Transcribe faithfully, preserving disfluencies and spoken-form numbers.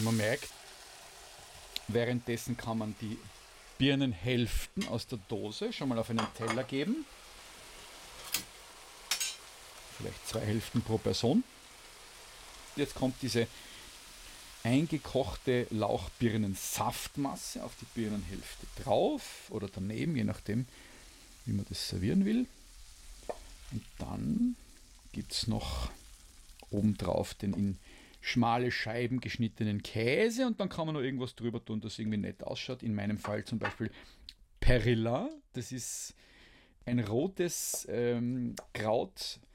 Man merkt, währenddessen kann man die Birnenhälften aus der Dose schon mal auf einen Teller geben. Vielleicht zwei Hälften pro Person. Jetzt kommt diese eingekochte Lauchbirnensaftmasse auf die Birnenhälfte drauf oder daneben, je nachdem, wie man das servieren will. Und dann gibt es noch obendrauf den in schmale Scheiben geschnittenen Käse und dann kann man noch irgendwas drüber tun, das irgendwie nett ausschaut. In meinem Fall zum Beispiel Perilla. Das ist ein rotes ähm, Kraut,